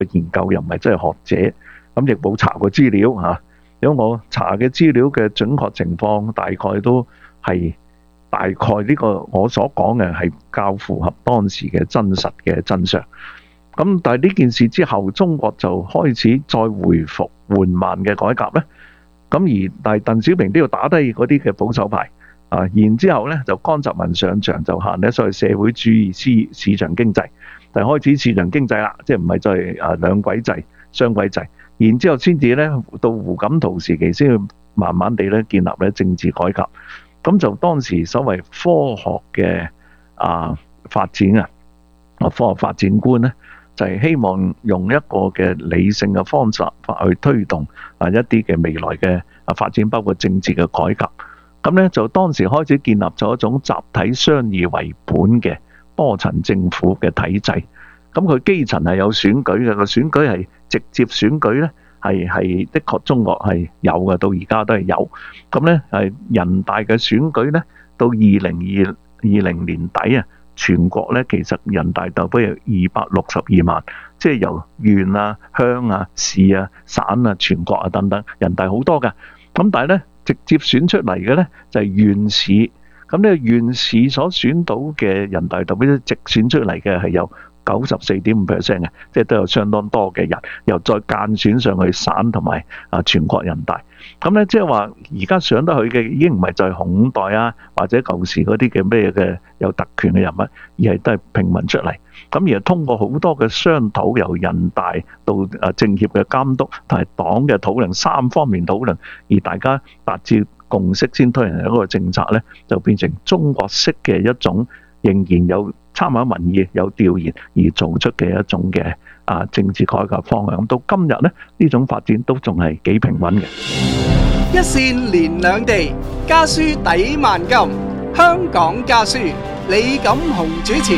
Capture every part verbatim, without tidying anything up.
研究，又唔係真係學者，咁亦冇查過資料嚇。如果我查嘅資料嘅準確情況，大概都係大概呢個我所講嘅係較符合當時嘅真實嘅真相。咁但係呢件事之後，中國就開始再回復緩慢嘅改革咧。咁而但係鄧小平都要打低嗰啲嘅保守派啊，然之後咧就江澤民上場就行咧所謂社會主義市市場經濟，就開始市場經濟啦，即係唔係再係啊兩軌制、雙軌制。然之後先至咧到胡錦濤時期先去慢慢地咧建立咧政治改革。咁就當時所謂科學嘅啊發展啊，啊科學發展觀咧，就係希望用一個嘅理性嘅方式去推動啊一啲嘅未來嘅啊發展，包括政治嘅改革。咁咧就當時開始建立咗一種集體商議為本嘅多層政府嘅體制。咁佢基層係有選舉嘅，個選舉係直接選舉咧，係係的確中國係有嘅，到而家都係有。咁咧係人大嘅選舉咧，到二零二二零年底啊，全國咧其實人大代表有二百六十二萬，即係由縣啊、鄉啊、市啊、省啊、全國啊等等，人大好多㗎。咁但係咧直接選出嚟嘅咧就係縣市。咁呢個縣市所選到嘅人大代表直選出嚟嘅係有九十四點五 percent 嘅，即係都有相當多嘅人，又再間選上去省同埋啊全國人大。咁咧即係話而家上得去嘅已經唔係就係紅五代啊，或者舊時嗰啲嘅咩嘅有特權嘅人物，而係都係平民出嚟。咁而係通過好多嘅商討，由人大到啊政協嘅監督同埋黨嘅討論，三方面討論，而大家達至共識先推行一個政策咧，就變成中國式嘅一種仍然有參考民意、有調研而做出嘅一種嘅啊政治改革方向。咁到今日咧，呢種發展都仲係幾平穩嘅。 一線連兩地，家書抵萬金。香港家書，李錦雄主持。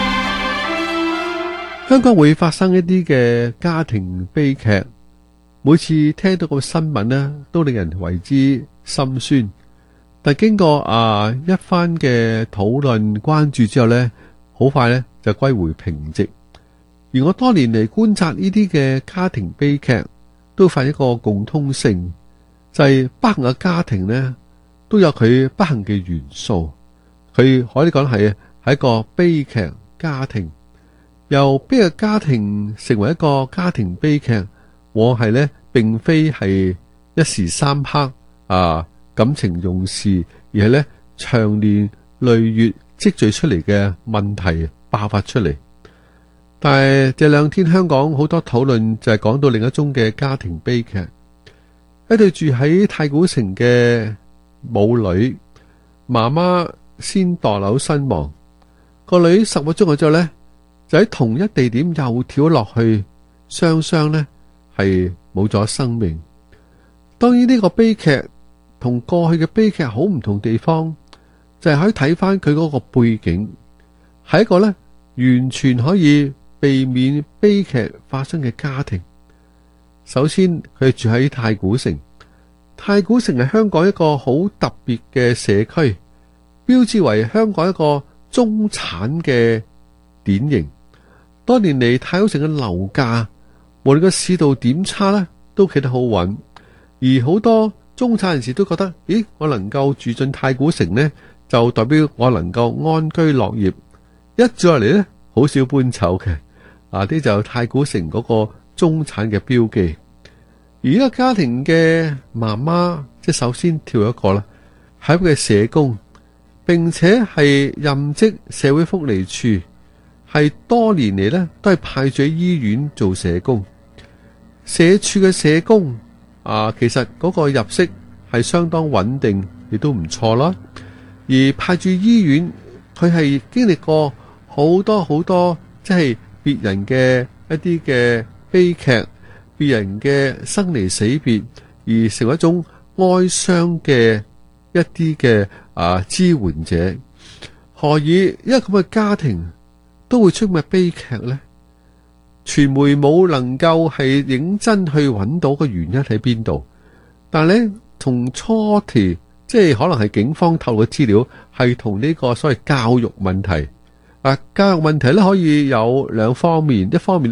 香港會發生一啲嘅家庭悲劇，每次聽到個新聞呢，都令人為之心酸。但經過啊一番嘅討論關注之後呢，好快呢就歸回平靜。而我多年嚟觀察呢啲嘅家庭悲劇，都發現一個共通性，就係不幸嘅家庭呢都有佢不幸嘅元素。佢可以講係係一個悲劇家庭，由悲劇家庭成為一個家庭悲劇，往往係呢並非係一時三刻啊感情用事，而係呢長年累月積聚出嚟嘅問題爆發出嚟。但係這兩天香港好多討論就係講到另一宗嘅家庭悲劇，一對住喺太古城嘅母女，媽媽先墮樓身亡，個女十個鐘之後呢，就喺同一地點又跳落去，雙雙呢係冇咗生命。當然呢個悲劇同過去嘅悲劇好唔同地方，就係可以睇翻佢嗰個背景，係一個呢完全可以避免悲劇發生嘅家庭。首先佢住喺太古城，太古城係香港一個好特別嘅社區，標誌為香港一個中產嘅典型。多年嚟太古城嘅樓價無論個市道點差呢，都企得好穩，而好多中產人士都覺得，咦，我能夠住進太古城呢，就代表我能夠安居樂業。一住落嚟呢，好少搬走嘅。啊，啲就太古城嗰個中產嘅標記。而呢個家庭嘅媽媽，即係首先跳一個啦，係一個社工，並且係任職社會福利處，係多年嚟呢都係派駐喺醫院做社工。社署嘅社工啊，其實嗰個入息係相當穩定，亦都唔錯啦。而派駐醫院，佢係經歷過好多好多，即係別人嘅一啲嘅悲劇，別人嘅生離死別，而成為一種哀傷嘅一啲嘅啊支援者。何以一個咁嘅家庭都會出咁嘅悲劇呢？傳媒冇能夠係認真去揾到個原因喺邊度，但係咧從初期即係可能係警方透露嘅資料，係同呢個所謂教育問題啊，教育問題咧可以有兩方面，一方面咧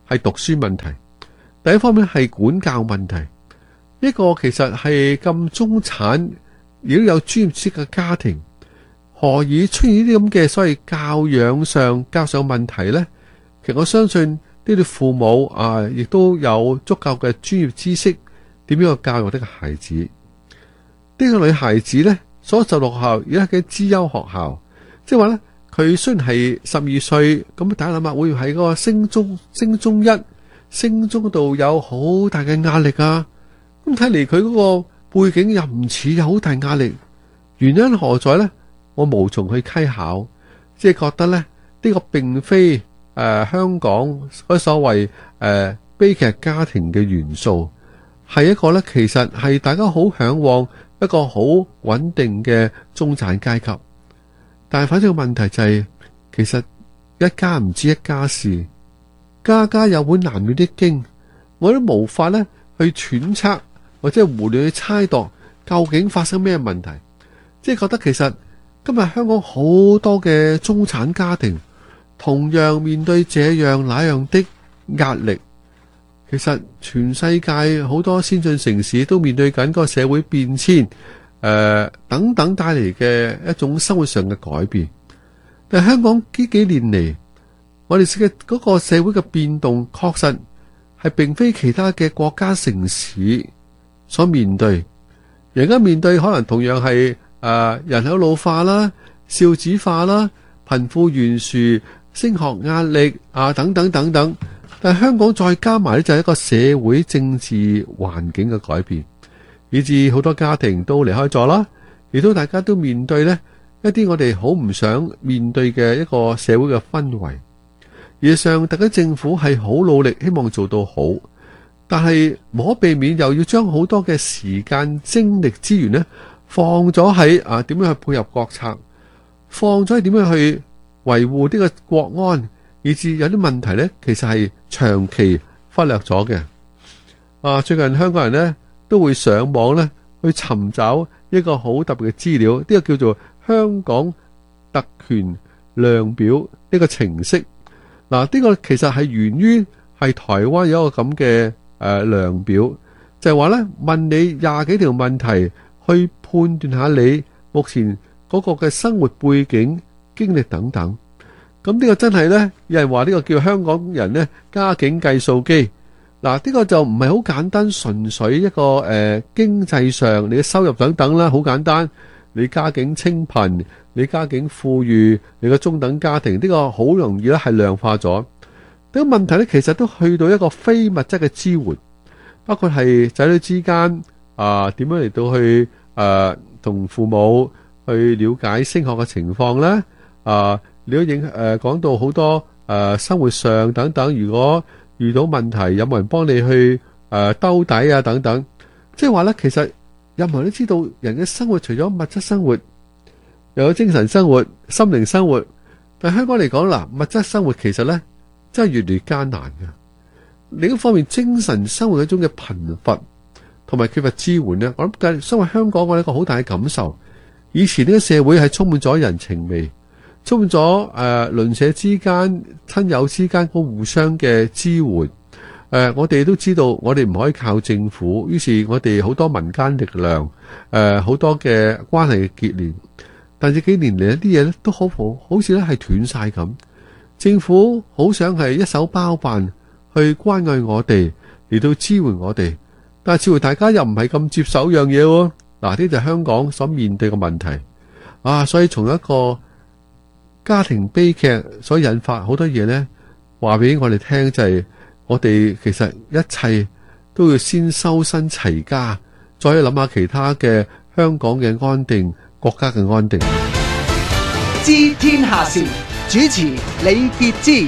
係讀書問題，第一方面係管教問題。一個其實係咁中產，亦都有專業知識嘅家庭，何以出現呢啲咁嘅所謂教養上加上問題呢？其實我相信呢啲父母啊，亦都有足夠嘅專業知識，點樣去教育呢個孩子。呢個女孩子呢，所就讀學校而家嘅資優學校，即係話呢，佢雖然係十二歲，咁大家諗下會喺嗰個升中、升中一、升中度有好大嘅壓力啊！咁睇嚟佢嗰個背景又唔似有好大壓力，原因何在呢？我無從去稽考，即係覺得呢，呢個並非誒、呃、香港嗰所謂誒、呃、悲劇家庭嘅元素，係一個呢，其實係大家好向往一個好穩定嘅中產階級。但係反正個問題就係、是，其實一家唔知一家事，家家有本難唸的經，我都無法呢去揣測。或者係胡亂去猜度究竟發生咩問題，即係覺得其實今日香港好多嘅中產家庭同樣面對這樣那樣的壓力。其實全世界好多先進城市都面對緊個社會變遷，誒、呃、等等帶嚟嘅一種生活上嘅改變。但係香港呢幾年嚟，我哋嘅嗰個社會嘅變動確實係並非其他嘅國家城市所面對，而家面對可能同樣係誒、呃、人口老化啦、少子化啦、貧富懸殊、升學壓力啊等等等等。但係香港再加埋咧就係一個社會政治環境嘅改變，以致好多家庭都離開咗啦，亦都大家都面對呢一啲我哋好唔想面對嘅一個社會嘅氛圍。事實上，特區政府係好努力，希望做到好。但係無可避免，又要將好多嘅時間、精力、資源呢放咗喺啊點樣去配合國策，放咗喺點樣去維護呢個國安，以至有啲問題呢其實係長期忽略咗嘅。啊，最近香港人呢都會上網呢去尋找一個好特別嘅資料，呢個叫做香港特權量表呢個程式。嗱，呢個其實係源於係台灣有一個咁嘅。誒、呃，量表就係話咧，問你廿幾條問題，去判斷下你目前嗰個嘅生活背景、經歷等等。咁呢個真係咧，有人話呢個叫香港人咧家境計數機。嗱，呢個就唔係好簡單，純粹一個誒、呃、經濟上你嘅收入等等啦，好簡單。你家境清貧，你家境富裕，你個中等家庭，呢、這個好容易咧係量化咗。呢個問題咧，其實都去到一個非物質嘅支援，包括係仔女之間啊，點樣嚟到去誒同父母去了解升學嘅情況咧啊，你都影誒講到好多誒生活上等等，如果遇到問題，有冇人幫你去誒兜底啊等等，即係話咧，其實任何人都知道，人嘅生活除咗物質生活，又有精神生活、心靈生活，但係香港嚟講嗱，物質生活其實咧。真係越嚟越艱難嘅。另一方面，精神生活一種嘅貧乏同埋缺乏支援呢，我諗嘅身為香港我有一個好大嘅感受。以前呢個社會係充滿咗人情味，充滿咗誒鄰舍之間、親友之間個互相嘅支援。誒、呃，我哋都知道我哋唔可以靠政府，於是我哋好多民間力量，誒、呃、好多嘅關係嘅結連。但係幾年嚟一啲嘢咧都好好，好似咧係斷晒咁。政府好想係一手包辦去關愛我哋，嚟到支援我哋，但係似乎大家又唔係咁接受樣嘢喎。嗱，呢就係香港所面對嘅問題啊！所以從一個家庭悲劇所引發好多嘢呢，話俾我哋聽就係我哋其實一切都要先修身齊家，再去諗下其他嘅香港嘅安定，國家嘅安定。 知天下事，主持李傑之。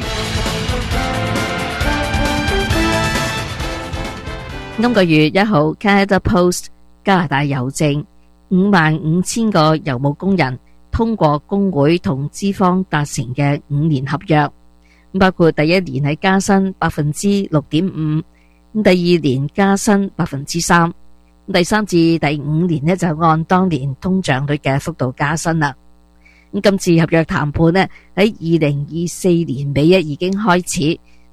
今個月一號 Canada Post 加拿大郵政五萬五千個郵務工人通過工會同資方達成嘅五年合約，包括第一年係加薪百分之六點五，第二年加薪百分之三，第三至第五年呢就按當年通脹率嘅幅度加薪啦。咁今次合約談判呢喺二零二四年尾已經開始，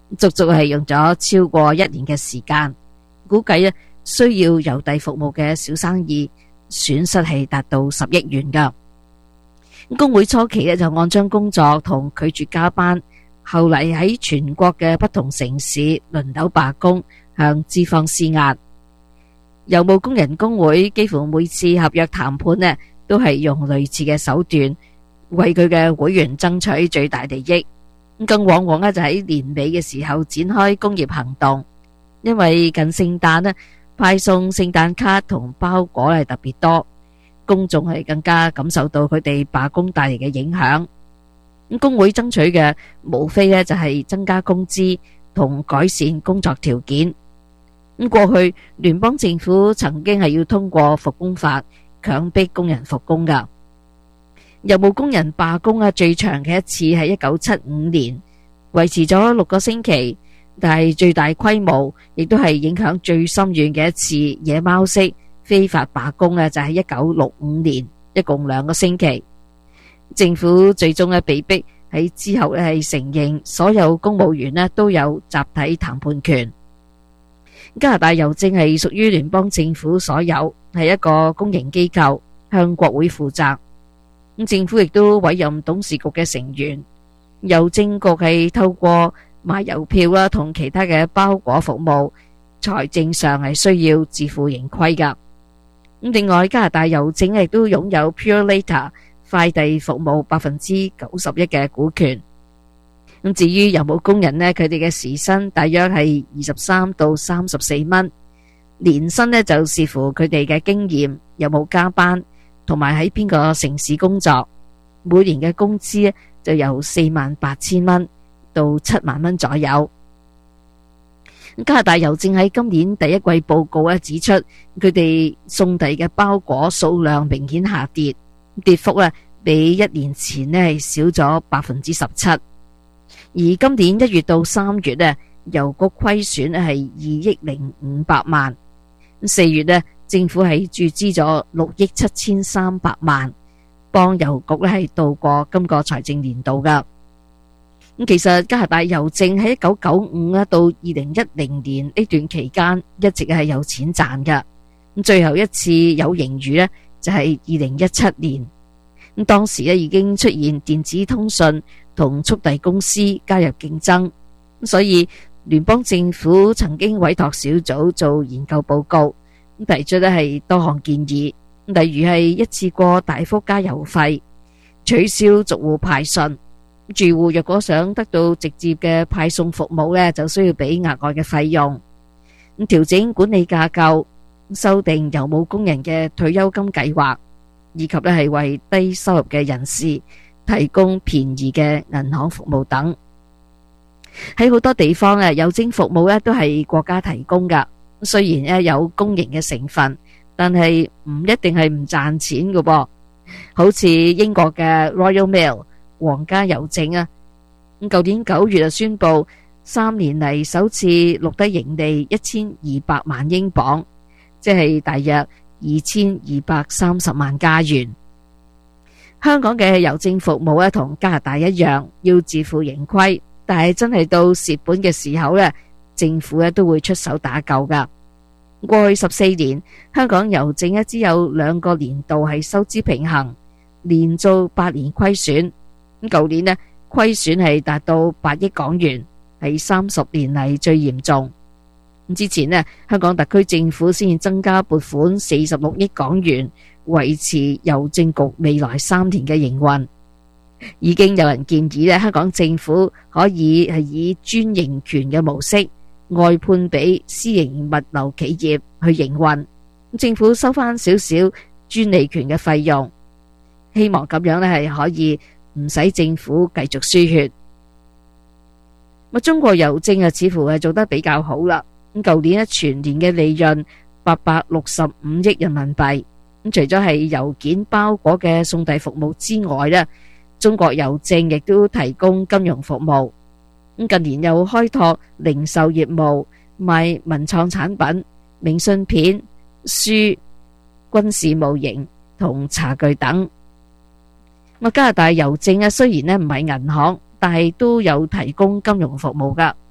足足係用咗超過一年嘅時間，估計咧需要郵遞服務嘅小生意損失係達到十億元噶。工會初期咧就按章工作同拒絕加班，後嚟喺全國嘅不同城市輪流罷工，向資方施壓。郵務工人工會幾乎每次合約談判呢，都係用類似嘅手段，為佢嘅會員爭取最大利益。更往往呢就喺年尾嘅時候展開工業行動，因為近聖誕呢，派送聖誕卡同包裹係特別多。公眾係更加感受到佢哋罷工帶嚟嘅影響。咁工會爭取嘅無非呢就係增加工資同改善工作條件。咁過去聯邦政府曾經係要通過復工法強迫工人復工噶。郵務工人罷工啊，最長嘅一次係一九七五年，維持咗六個星期，但係最大規模亦都係影響最深遠嘅一次野貓式非法罷工啊，就係一九六五年，一共兩個星期。政府最終咧被逼喺之後咧係承認所有公務員咧都有集體談判權。加拿大郵政係屬於聯邦政府所有，係一個公營機構，向國會負責。咁政府亦都委任董事局嘅成員。郵政局係透過賣郵票啦同其他嘅包裹服務，財政上係需要自負盈虧噶。咁另外，加拿大郵政亦都擁有 Purolator 快遞服務百分之九十一嘅股權。咁至於郵務工人呢，佢哋嘅時薪大約係二十三到三十四蚊，年薪呢就視乎佢哋嘅經驗，有冇加班，同埋喺邊個城市工作。每年嘅工資就由四萬八千蚊到七萬蚊左右。加拿大郵政喺今年第一季報告咧指出，佢哋送遞嘅包裹數量明顯下跌，跌幅咧比一年前咧係少咗百分之十七。而今年一月到三月咧，郵局虧損咧係二億零五百萬。四月咧，政府係注資咗六億七千三百萬，幫郵局咧係度過今個財政年度噶。咁其實加拿大郵政喺一九九五咧到二零一零年呢段期間一直係有錢賺噶。咁最後一次有盈餘咧就係二零一七年。咁當時咧已經出現電子通訊同速遞公司加入競爭，所以聯邦政府曾經委託小組做研究報告，提出咧係多項建議，例如係一次過大幅加郵費，取消逐戶派信。住戶若果想得到直接嘅派送服務呢，就需要俾額外嘅費用。咁調整管理架構，修訂郵務工人嘅退休金計劃，以及呢係為低收入嘅人士提供便宜嘅銀行服務等。喺好多地方呢，郵政服務呢都係國家提供噶。雖然呢有公營嘅成分，但係唔一定係唔賺錢噶噃。好似英國嘅 Royal Mail 皇家郵政啊，咁舊年九月就宣布三年嚟首次錄得盈利一千二百萬英鎊，即係大約二千二百三十萬加元。香港嘅郵政服務咧同加拿大一樣要自負盈虧，但係真係到蝕本嘅時候咧，政府咧都會出手打救噶。過去十四年，香港郵政咧只有兩個年度係收支平衡，連做八年虧損。咁舊年呢，虧損係達到八億港元，係三十年嚟最嚴重。咁之前呢，香港特區政府先增加撥款四十六億港元，維持郵政局未來三年嘅營運。已經有人建議咧，香港政府可以係以專營權嘅模式外判俾私營物流企業去營運，政府收翻少少專利權嘅費用，希望咁樣咧係可以唔使政府繼續輸血。咁中國郵政啊，似乎係做得比較好啦。咁舊年咧全年嘅利潤八百六十五億人民幣。咁除咗係郵件包裹嘅送遞服務之外咧，中國郵政亦都提供金融服務。咁近年又開拓零售業務，賣文創產品、明信片、書、軍事模型同茶具等。咁加拿大郵政啊，雖然咧唔係銀行，但係都有提供金融服務噶。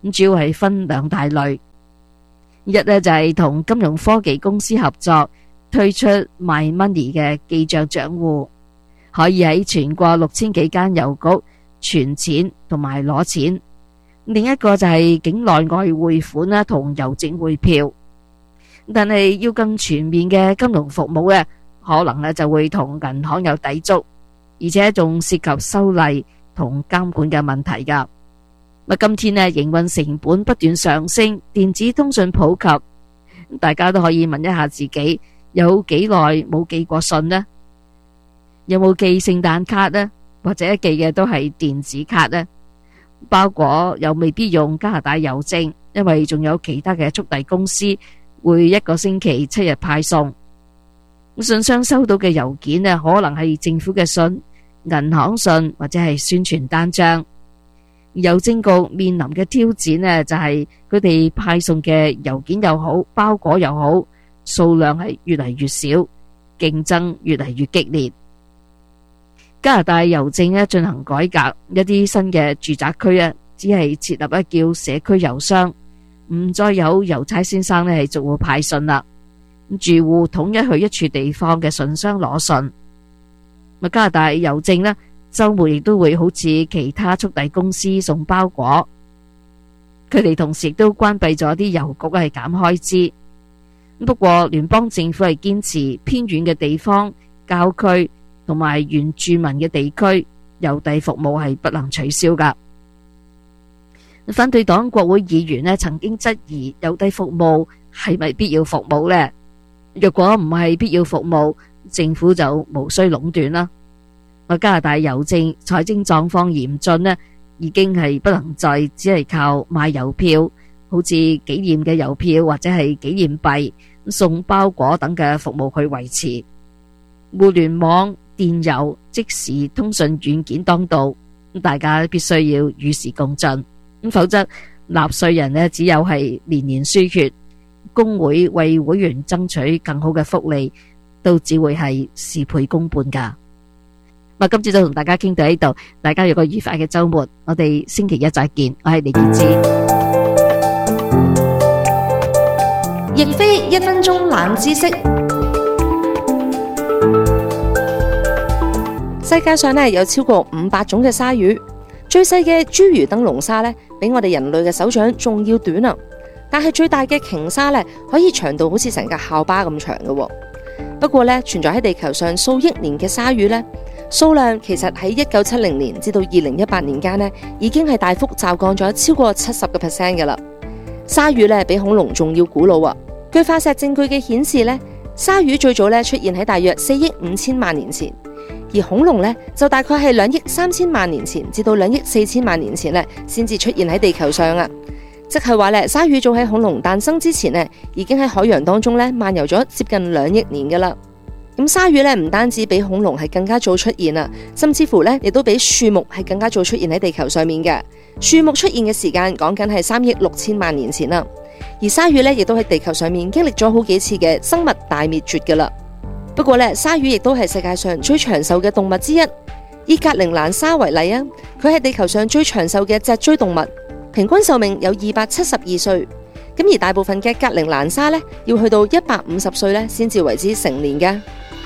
咁主要係分兩大類，一呢就係同金融科技公司合作推出 My Money 嘅記賬賬戶，可以喺全國六千幾間郵局存錢同埋攞錢。另一個就係境內外匯款啦同郵政匯票，但係要更全面嘅金融服務咧，可能咧就會同銀行有抵觸，而且仲涉及修例同監管嘅問題噶。咁今天咧營運成本不斷上升，電子通訊普及，大家都可以問一下自己，有幾耐冇寄過信呢？有冇寄聖誕卡呢？或者寄嘅都係電子卡呢？包裹又未必用加拿大郵政，因為仲有其他嘅速遞公司會一個星期七日派送。信箱收到嘅郵件呢，可能係政府嘅信、銀行信或者係宣傳單張。郵政局面臨嘅挑戰呢，就係佢哋派送嘅郵件又好，包裹又好，數量係越嚟越少，競爭越嚟越激烈。加拿大郵政咧進行改革，一啲新嘅住宅區啊，只係設立一叫社區郵箱，唔再有郵差先生咧係逐戶派信啦。住戶統一去一處地方嘅信箱攞信。加拿大郵政咧周末亦都會好似其他速遞公司送包裹，佢哋同時亦都關閉咗啲郵局係減開支。不過聯邦政府係堅持偏遠嘅地方、郊區同埋原住民嘅地區郵遞服務係不能取消噶。反對黨國會議員咧曾經質疑郵遞服務係咪必要服務呢？若果唔係必要服務，政府就無需壟斷啦。加拿大郵政財政狀況嚴峻呢，已經係不能再只係靠賣郵票，好似紀念嘅郵票或者係紀念幣、送包裹等嘅服務去維持。互聯網、電郵、即時通訊軟件當道，大家必須要與時共進，否則納稅人呢只有係年年輸血，工會為會員爭取更好嘅福利，都只會係事倍功半噶。咁今朝就同大家傾到呢度，大家有個愉快嘅周末，我哋星期一再見。我係李潔芝。 亦非一分鐘冷知識。世界上呢有超過五百種嘅鯊魚，最細嘅侏儒燈籠鯊呢，比我哋人類嘅手掌仲要短啊！但係最大嘅鯨鯊呢，可以長到好似成架校巴咁長嘅。不過呢，存在喺地球上數億年嘅鯊魚呢，數量其實喺一九七零年至到二零一八年間呢，已經係大幅驟降咗超過七十個 percent 嘅啦。鯊魚呢比恐龍仲要古老啊！據化石證據嘅顯示呢，鯊魚最早呢出現喺大約四億五千萬年前。而恐龍呢，就大概係兩億三千萬年前至到兩億四千萬年前呢，先至出現喺地球上啊！即係話咧，鯊魚早喺恐龍誕生之前呢，已經喺海洋當中咧漫遊咗接近兩億年噶啦。咁鯊魚咧唔單止比恐龍係更加早出現啊，甚至乎咧亦都比樹木係更加早出現喺地球上面嘅。樹木出現嘅時間講緊係三億六千萬年前啦。而鯊魚咧亦都喺地球上面經歷咗好幾次嘅生物大滅絕噶啦。不過咧，鯊魚亦都係世界上最長壽嘅動物之一。以格陵蘭鯊為例啊，佢係地球上最長壽嘅脊椎動物，平均壽命有二百七十二歲。咁而大部分嘅格陵蘭鯊咧，要去到一百五十歲咧先至為之成年嘅。